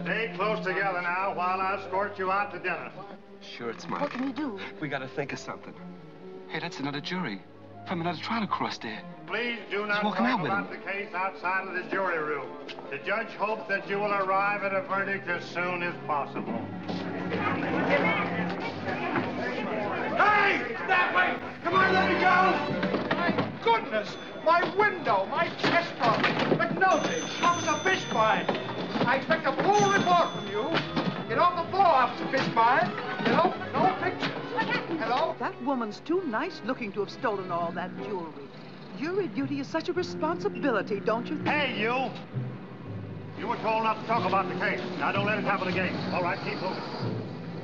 Stay close together now while I escort you out to dinner. Sure, it's Mike. What can you do? We gotta think of something. Hey, that's another jury. From another trial across there. Please do not talk about the case outside of the jury room. The judge hopes that you will arrive at a verdict as soon as possible. Hey! That way! Come on, let me go! My goodness! My window, my chest bump, McNulty, comes a fish mine. I expect a full report from you. Get off the floor, Officer Fishmine. You know, no pictures. Hello? That woman's too nice looking to have stolen all that jewelry. Jury duty is such a responsibility, don't you think? Hey, you! You were told not to talk about the case. Now, don't let it happen again. All right, keep moving.